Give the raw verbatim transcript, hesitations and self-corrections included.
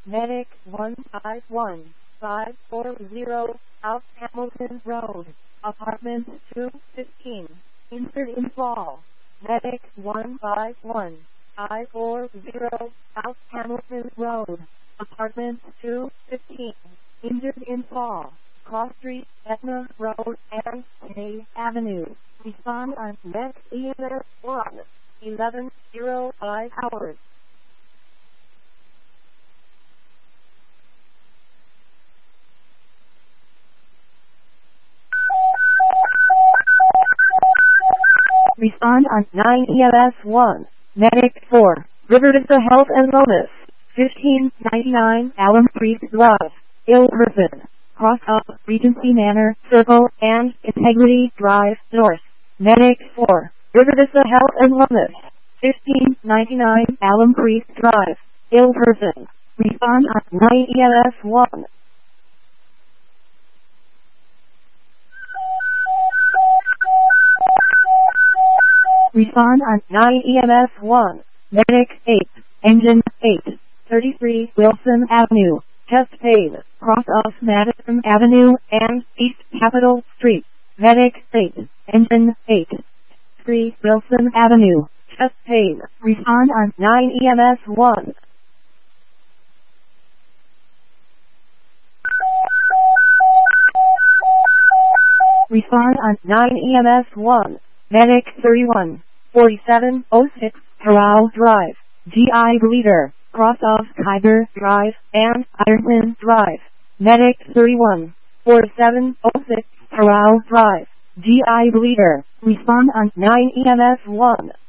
Medic one five one five four zero, South Hamilton Road, Apartment two fifteen, injured in fall. Medic one five one five four zero, South Hamilton Road, Apartment two fifteen, injured in fall. Cross Street, Etna Road, and K Avenue. Respond on next E M S one, eleven oh five hours. Respond on nine E M S one, Medic four, River Vista Health and Wellness, fifteen ninety-nine Alum Creek Drive, Ilverton. Cross up Regency Manor, Circle, and Integrity Drive, North. Medic four, River Vista Health and Wellness, fifteen ninety-nine Alum Creek Drive, Ilverton. Respond on nine E M S one. Respond on nine E M S one, Medic eight, Engine eight, thirty-three Wilson Avenue, Chest Pain, cross off Madison Avenue and East Capitol Street. Medic eight, Engine eight, three Wilson Avenue, Chest Pain. Respond on nine E M S one. Respond on nine E M S one, Medic thirty-one forty-seven oh six Corral Drive, G I Bleeder, cross off Kaiser Drive and Ironman Drive. Medic thirty-one forty-seven oh six Corral Drive, G I Bleeder. Respond on nine E M S one.